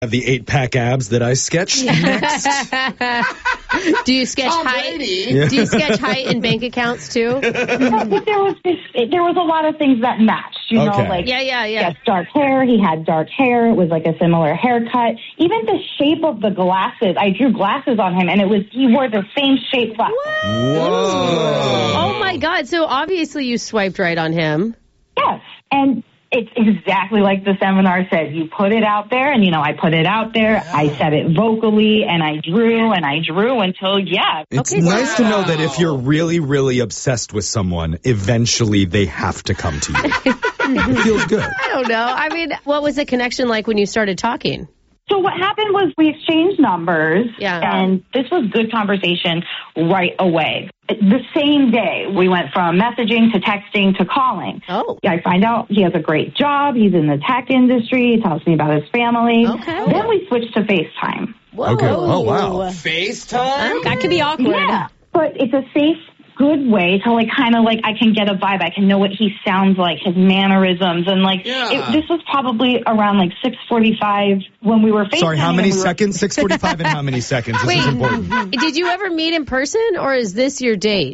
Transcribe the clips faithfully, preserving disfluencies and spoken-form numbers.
Have the eight-pack abs that I sketched next. Do you sketch Tom height? Brady. Do you sketch height and bank accounts too? But there was this, there was a lot of things that matched. You know, Okay. like Yeah, yeah, he yeah. had dark hair. He had dark hair. It was like a similar haircut. Even the shape of the glasses. I drew glasses on him, and it was he wore the same shape glasses. Whoa. Oh my God! So obviously you swiped right on him. Yes, and it's exactly like the seminar said. You put it out there, and, you know, I put it out there. I said it vocally, and I drew, and I drew until, yeah. It's Okay, nice wow. to know that if you're really, really obsessed with someone, eventually they have to come to you. It feels good. I don't know. I mean, what was the connection like when you started talking? So what happened was we exchanged numbers, Yeah. and this was good conversation right away. The same day, we went from messaging to texting to calling. Oh. I find out he has a great job. He's in the tech industry. He tells me about his family. Okay. Then we switched to FaceTime. Whoa. Okay. Oh, wow. FaceTime? That could be awkward. Yeah, but it's a safe, good way to, like, kind of, like, I can get a vibe. I can know what he sounds like, his mannerisms. And, like, Yeah. it, this was probably around, like, six forty-five when we were FaceTiming. Sorry, how many and we were- seconds? six forty-five and how many seconds? This is important. Did you ever meet in person, or is this your date?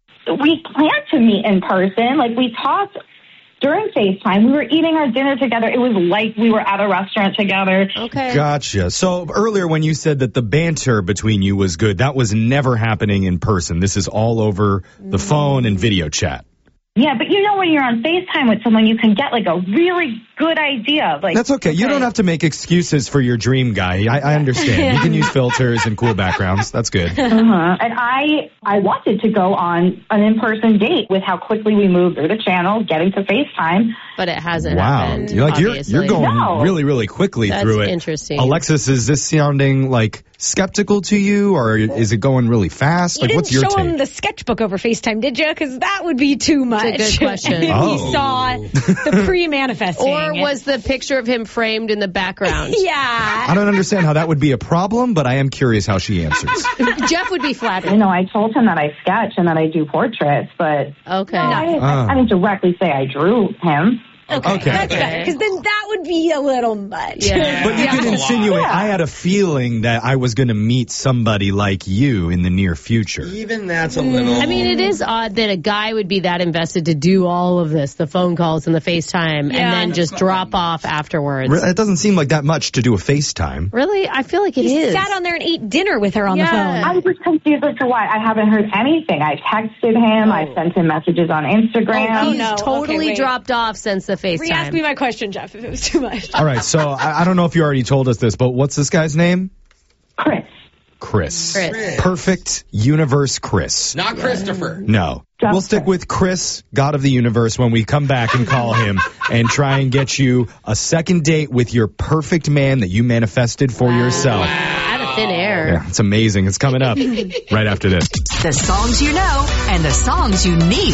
We planned to meet in person. Like, we talked during FaceTime. We were eating our dinner together. It was like we were at a restaurant together. Okay. Gotcha. So earlier when you said that the banter between you was good, that was never happening in person. This is all over the phone and video chat. Yeah, but you know when you're on FaceTime with someone, you can get, like, a really good idea of, like... That's okay. You don't have to make excuses for your dream guy. I, I understand. You can use filters and cool backgrounds. That's good. Uh-huh. And I I wanted to go on an in-person date with how quickly we moved through the channel, getting to FaceTime. But it hasn't Wow. happened. You're like you're obviously. you're going No. really, really quickly That's through it. interesting. Alexis, is this sounding like skeptical to you, or is it going really fast? You Like, didn't what's your show take? him the sketchbook over FaceTime, did you? Because that would be too much. a good question. If Oh. he saw the pre-manifesting. Or was the picture of him framed in the background? Yeah. I don't understand how that would be a problem, but I am curious how she answers. Jeff would be You flattered. know, I told him that I sketch and that I do portraits, but Okay. I, didn't, Ah. I didn't directly say I drew him. Okay. Okay. That's better. Because then that would be a little much. Yeah. But you Yeah. could That's a lot. insinuate, Yeah. I had a feeling that I was going to meet somebody like you in the near future. Even that's a little... I mean, it is odd that a guy would be that invested to do all of this, the phone calls and the FaceTime, Yeah. and then just drop off afterwards. Re- It doesn't seem like that much to do a FaceTime. Really? I feel like it He is. sat on there and ate dinner with her on Yeah. the phone. I'm just confused as to why. I haven't heard anything. I texted him. I sent him messages on Instagram. Oh, He's no. totally Okay, wait. dropped off since the FaceTime. Re-ask me my question, Jeff, if it was too much. All right, so I, I don't know if you already told us this, but what's this guy's name? Chris. Chris. Chris. Perfect universe Chris. Not Christopher. No. Just We'll stick Chris. with Chris, God of the universe, when we come back and call him and try and get you a second date with your perfect man that you manifested for yourself. Out of thin air. Yeah, it's amazing. It's coming up right after this. The songs you know and the songs you need.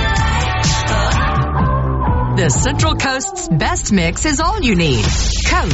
The Central Coast's best mix is all you need. Coast